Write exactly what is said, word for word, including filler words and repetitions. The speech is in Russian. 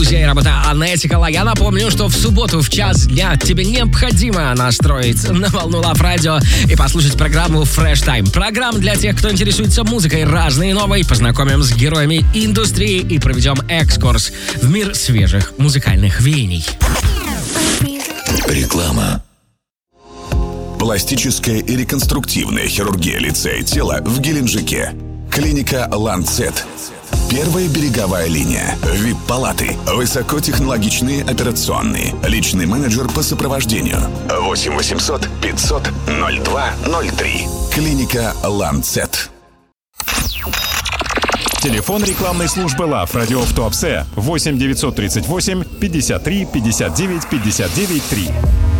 Иллюзия и работа Анетикала. Я напомню, что в субботу в час дня тебе необходимо настроить на волну Love Radio и послушать программу Fresh Time. Программа для тех, кто интересуется музыкой разной и новой. Познакомим с героями индустрии и проведем экскурс в мир свежих музыкальных веяний. Реклама. Пластическая и реконструктивная хирургия лица и тела в Геленджике. Клиника Ланцет. Первая береговая линия. ви ай пи-палаты. Высокотехнологичные операционные. Личный менеджер по сопровождению. восемь восемьсот пятьсот ноль два ноль три. Клиника Ланцет. Телефон рекламной службы Love Radio в Туапсе восемь девятьсот тридцать восемь пятьдесят три пятьдесят девять пятьдесят девять три.